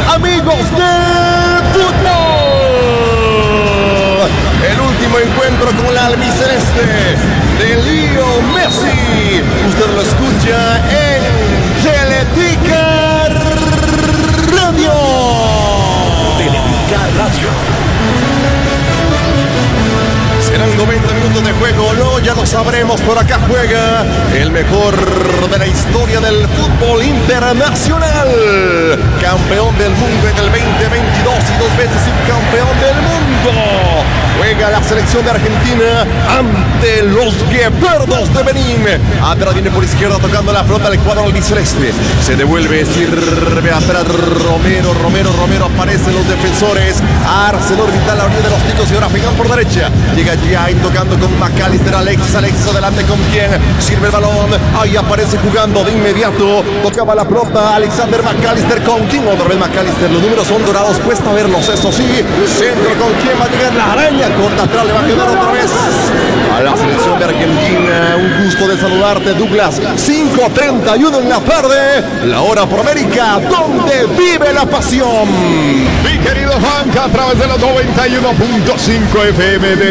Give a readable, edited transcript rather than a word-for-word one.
amigos del fútbol. El último encuentro con la albiceleste de Leo Messi. Usted lo escucha en Teletica Radio. Teletica Radio. Serán 90 minutos de juego, no, ya lo sabremos. Por acá juega el mejor de la historia del fútbol internacional. Campeón del mundo en el 2022 y 2 veces subcampeón del mundo. Juega la selección de Argentina ante los Guepardos de Benín. Atrás viene por izquierda tocando la pelota del cuadro albiceleste. Se devuelve, sirve atrás Romero. Romero, aparecen los defensores. ArcelorMittal, la unidad de los ticos, y ahora pegan por derecha. Llega Giai tocando con McAllister. Alexis adelante con quién. Sirve el balón. Ahí aparece jugando de inmediato. Tocaba la pelota Alexander McAllister con quién. Otra vez McAllister. Los números son dorados. Cuesta verlos, eso sí. Centro con quién va a llegar la araña. Corta atrás, le va a quedar otra vez a la selección de Argentina. Un gusto de saludarte, Douglas. 5:31 en la tarde. La hora por América, donde vive la pasión. Mi querido Juanca, a través de los 91.5 FM de